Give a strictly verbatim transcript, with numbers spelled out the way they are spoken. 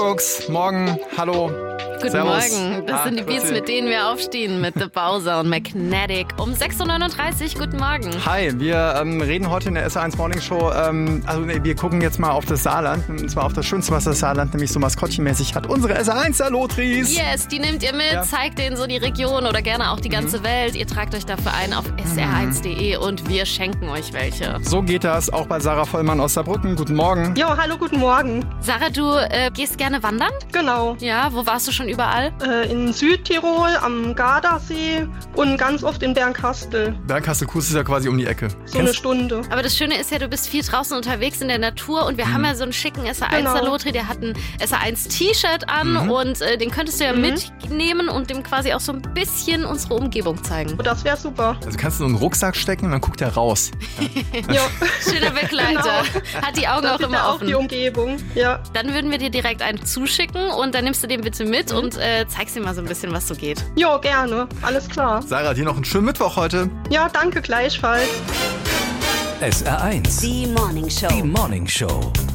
Fuchs, morgen, hallo. Guten Servus. Morgen, das Ah, sind die Beats, grüezi. mit denen wir aufstehen, mit The Bowser und Magnetic. Um sechs Uhr neununddreißig, guten Morgen. Hi, wir ähm, reden heute in der S R eins Morning Show, ähm, also nee, wir gucken jetzt mal auf das Saarland, und zwar auf das Schönste, was das Saarland nämlich so maskottchenmäßig hat. Unsere S R eins Salotris. Yes, die nehmt ihr mit, Ja. zeigt denen so die Region oder gerne auch die ganze Mhm. Welt. Ihr tragt euch dafür ein auf S R eins punkt de und wir schenken euch welche. So geht das, auch bei Sarah Vollmann aus Saarbrücken. Guten Morgen. Jo, hallo, guten Morgen. Sarah, du äh, gehst gerne wandern? Genau. Ja, wo warst du schon überall? Äh, in Südtirol, am Gardasee und ganz oft in Bernkastel. Bergkastel-Kues ist ja quasi um die Ecke. So eine Stunde. Aber das Schöne ist ja, du bist viel draußen unterwegs in der Natur und wir Mhm. haben ja so einen schicken S R eins Genau. Salotri, der hat ein S R eins T-Shirt an Mhm. und äh, den könntest du ja Mhm. mitnehmen und dem quasi auch so ein bisschen unsere Umgebung zeigen. Oh, das wäre super. Also kannst du in einen Rucksack stecken und dann guckt er raus. Ja. Schöner Begleiter. Hat die Augen Das auch ist immer ja auch offen. die Umgebung. Ja. Dann würden wir dir direkt einen zuschicken und dann nimmst du den bitte mit und äh, zeigst dir mal so ein bisschen, was so geht. Jo, gerne. Alles klar. Sarah, dir noch einen schönen Mittwoch heute. Ja, danke gleichfalls. S R eins. Die Morning Show. Die Morning Show.